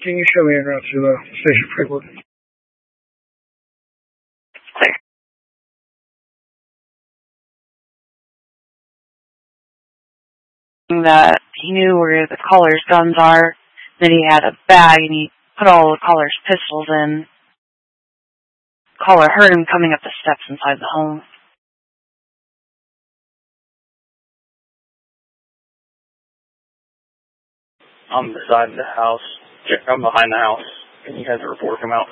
can you show me en route to the station Frankwood? That he knew where the caller's guns are. Then he had a bag and he put all the caller's pistols in. The caller heard him coming up the steps inside the home. I'm beside the house. I'm behind the house. Can you guys report him out?